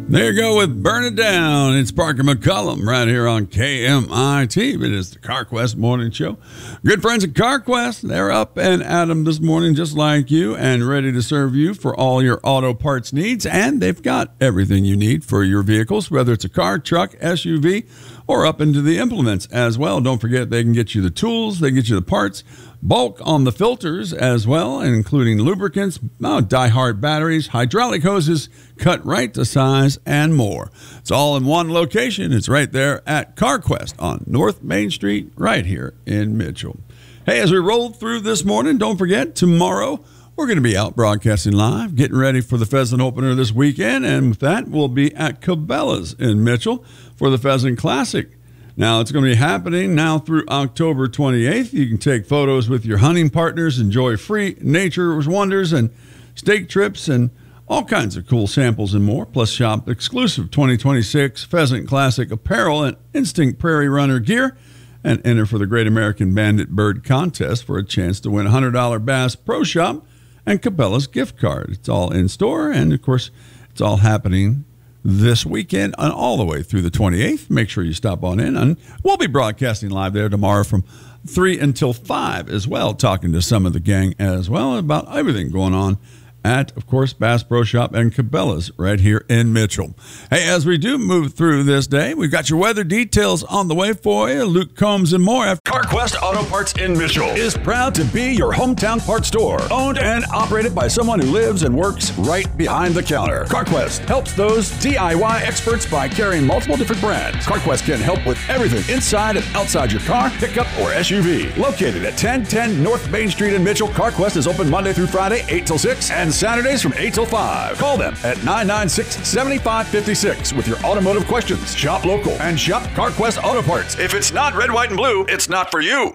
There you go with Burn It Down. It's Parker McCullum right here on KMIT. It is the CarQuest Morning Show. Good friends at CarQuest, they're up and at 'em this morning just like you and ready to serve you for all your auto parts needs. And they've got everything you need for your vehicles, whether it's a car, truck, SUV, or up into the implements as well. Don't forget they can get you the tools, they get you the parts, bulk on the filters as well, including lubricants, die-hard batteries, hydraulic hoses, cut right to size, and more. It's all in one location. It's right there at CarQuest on North Main Street right here in Mitchell. Hey, as we roll through this morning, don't forget, tomorrow we're going to be out broadcasting live, getting ready for the pheasant opener this weekend, and with that, we'll be at Cabela's in Mitchell for the Pheasant Classic. Now, it's going to be happening now through October 28th. You can take photos with your hunting partners, enjoy free nature's wonders and steak trips and all kinds of cool samples and more, plus shop exclusive 2026 Pheasant Classic apparel and Instinct Prairie Runner gear, and enter for the Great American Bandit Bird Contest for a chance to win a $100 Bass Pro Shop and Cabela's gift card. It's all in store, and of course, it's all happening this weekend and all the way through the 28th. Make sure you stop on in, and we'll be broadcasting live there tomorrow from 3 until 5 as well, talking to some of the gang as well about everything going on at, of course, Bass Pro Shop and Cabela's right here in Mitchell. Hey, as we do move through this day, we've got your weather details on the way for you. Luke Combs and more. CarQuest Auto Parts in Mitchell is proud to be your hometown parts store, owned and operated by someone who lives and works right behind the counter. CarQuest helps those DIY experts by carrying multiple different brands. CarQuest can help with everything inside and outside your car, pickup, or SUV. Located at 1010 North Main Street in Mitchell, CarQuest is open Monday through Friday, 8 till 6, and Saturdays from 8 till 5. Call them at 996-7556 with your automotive questions. Shop local and shop CarQuest Auto Parts. If it's not red, white, and blue, it's not for you.